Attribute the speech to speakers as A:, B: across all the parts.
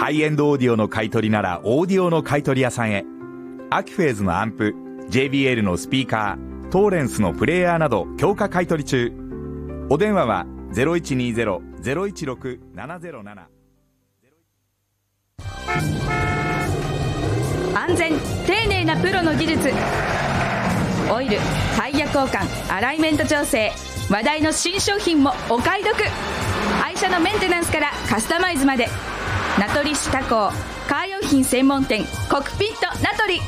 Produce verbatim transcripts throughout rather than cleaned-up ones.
A: ハイエンドオーディオの買い取りならオーディオの買い取り屋さんへ。アキフェーズのアンプ、 ジェイビーエル のスピーカー、トーレンスのプレイヤーなど強化買い取り中。お電話は ゼロいちにゼロ ゼロいちろく ななゼロなな。
B: 安全丁寧なプロの技術、オイル、タイヤ交換、アライメント調整、話題の新商品もお買い得。愛車のメンテナンスからカスタマイズまで、名取市他工カー用品専門店コクピット名取。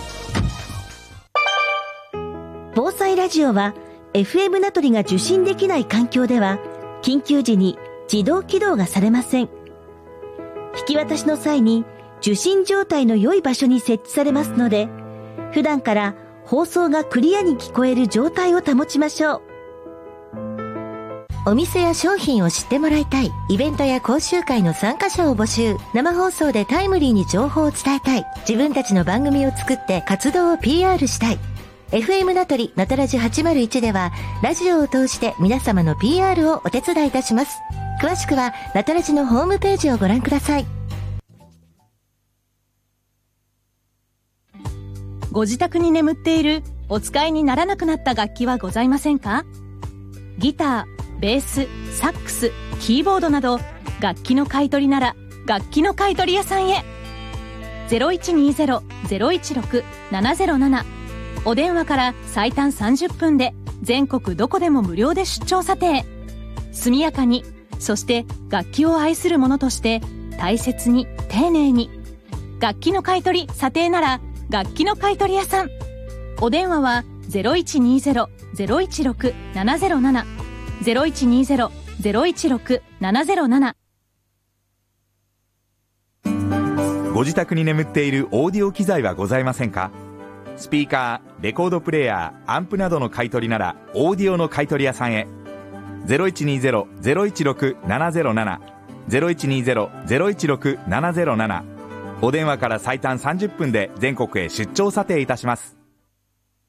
C: 防災ラジオは エフエム 名取が受信できない環境では緊急時に自動起動がされません。引き渡しの際に受信状態の良い場所に設置されますので、普段から放送がクリアに聞こえる状態を保ちましょう。
D: お店や商品を知ってもらいたい、イベントや講習会の参加者を募集。生放送でタイムリーに情報を伝えたい、自分たちの番組を作って活動を ピーアール したい。 エフエム 名取なたらじはちまるいちではラジオを通して皆様の ピーアール をお手伝いいたします。詳しくはなたらじのホームページをご覧ください。
E: ご自宅に眠っているお使いにならなくなった楽器はございませんか？ギター、ベース、サックス、キーボードなど楽器の買い取りなら楽器の買い取り屋さんへ。 ゼロいちにゼロ ゼロいちろく ななゼロなな。 お電話から最短さんじゅっぷんで全国どこでも無料で出張査定。速やかに、そして楽器を愛する者として大切に丁寧に。楽器の買い取り査定なら楽器の買い取り屋さん。お電話は ゼロいちにゼロ ゼロいちろく ななゼロなな ゼロいちにゼロ ゼロいちろく ななゼロなな。
A: ご自宅に眠っているオーディオ機材はございませんか？スピーカー、レコードプレーヤー、アンプなどの買い取りならオーディオの買い取り屋さんへ。 ゼロいちにゼロ ゼロいちろく ななゼロなな ゼロいちにゼロ ゼロいちろく ななゼロなな。お電話から最短さんじゅっぷんで全国へ出張査定いたします。